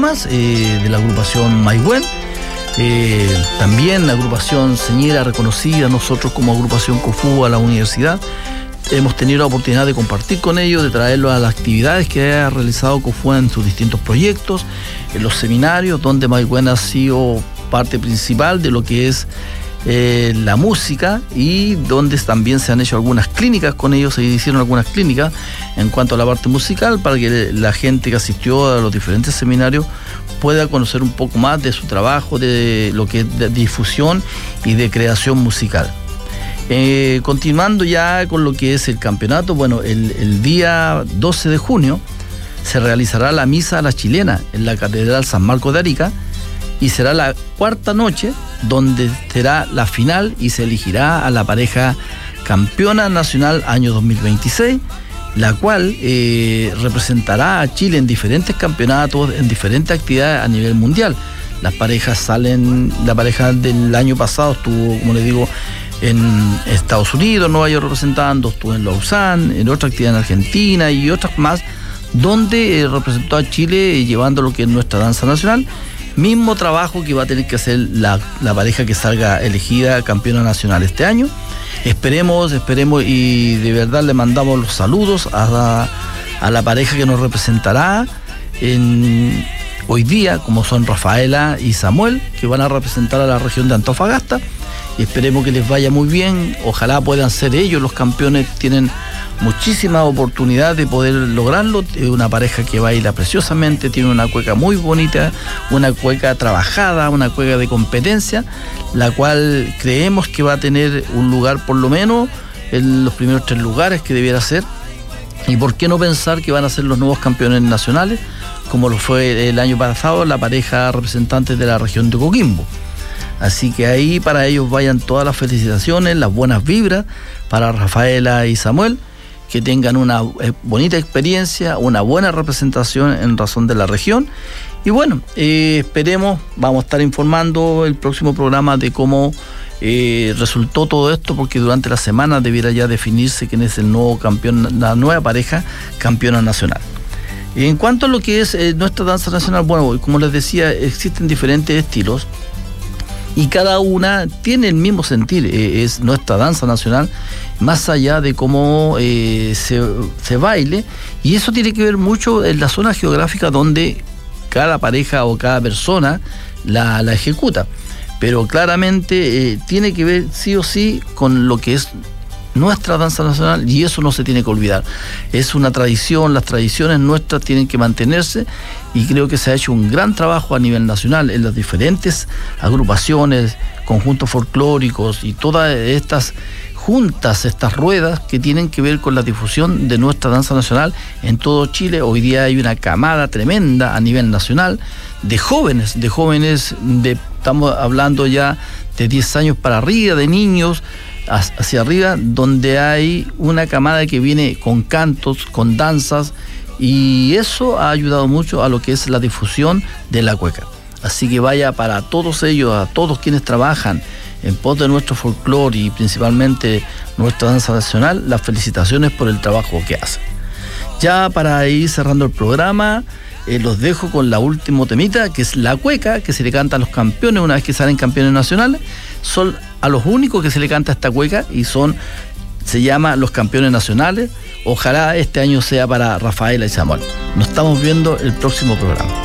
de la agrupación Maigüen. También la agrupación señera reconocida, nosotros como agrupación COFUB a la universidad hemos tenido la oportunidad de compartir con ellos, de traerlos a las actividades que ha realizado COFUB en sus distintos proyectos, en los seminarios, donde Maigüen ha sido parte principal de lo que es la música, y donde también se han hecho algunas clínicas con ellos, se hicieron algunas clínicas en cuanto a la parte musical, para que la gente que asistió a los diferentes seminarios pueda conocer un poco más de su trabajo, de lo que es de difusión y de creación musical. Continuando ya con lo que es el campeonato, bueno, el día 12 de junio se realizará la misa a la chilena en la Catedral San Marcos de Arica, y será la cuarta noche donde será la final y se elegirá a la pareja campeona nacional año 2026, la cual representará a Chile en diferentes campeonatos, en diferentes actividades a nivel mundial. Las parejas salen, la pareja del año pasado estuvo, como les digo, en Estados Unidos, Nueva York representando, estuvo en Lausanne, en otra actividad en Argentina y otras más, donde representó a Chile llevando lo que es nuestra danza nacional. Mismo trabajo que va a tener que hacer la pareja que salga elegida campeona nacional este año. Esperemos y de verdad le mandamos los saludos a la pareja que nos representará hoy día, como son Rafaela y Samuel, que van a representar a la región de Antofagasta, y esperemos que les vaya muy bien. Ojalá puedan ser ellos los campeones, tienen muchísimas oportunidades de poder lograrlo. Es una pareja que baila preciosamente, tiene una cueca muy bonita, una cueca trabajada, una cueca de competencia, la cual creemos que va a tener un lugar por lo menos en los primeros 3 lugares que debiera ser. Y por qué no pensar que van a ser los nuevos campeones nacionales, como lo fue el año pasado la pareja representante de la región de Coquimbo. Así que ahí para ellos vayan todas las felicitaciones, las buenas vibras para Rafaela y Samuel, que tengan una bonita experiencia, una buena representación en razón de la región. Y bueno, esperemos, vamos a estar informando el próximo programa de cómo resultó todo esto, porque durante la semana debiera ya definirse quién es el nuevo campeón, la nueva pareja campeona nacional. En cuanto a lo que es nuestra danza nacional, bueno, como les decía, existen diferentes estilos y cada una tiene el mismo sentir. Es nuestra danza nacional, más allá de cómo se baile, y eso tiene que ver mucho en la zona geográfica donde cada pareja o cada persona la ejecuta, pero claramente tiene que ver sí o sí con lo que es nuestra danza nacional, y eso no se tiene que olvidar. Es una tradición, las tradiciones nuestras tienen que mantenerse, y creo que se ha hecho un gran trabajo a nivel nacional en las diferentes agrupaciones, conjuntos folclóricos y todas estas juntas, estas ruedas que tienen que ver con la difusión de nuestra danza nacional en todo Chile. Hoy día hay una camada tremenda a nivel nacional de jóvenes, estamos hablando ya de 10 años para arriba, de niños hacia arriba, donde hay una camada que viene con cantos, con danzas, y eso ha ayudado mucho a lo que es la difusión de la cueca. Así que vaya para todos ellos, a todos quienes trabajan en pos de nuestro folclore y principalmente nuestra danza nacional, las felicitaciones por el trabajo que hacen. Ya para ir cerrando el programa, los dejo con la última temita, que es la cueca, que se le canta a los campeones una vez que salen campeones nacionales. Son a los únicos que se le canta esta cueca, y se llama Los Campeones Nacionales. Ojalá este año sea para Rafaela y Samuel. Nos estamos viendo el próximo programa.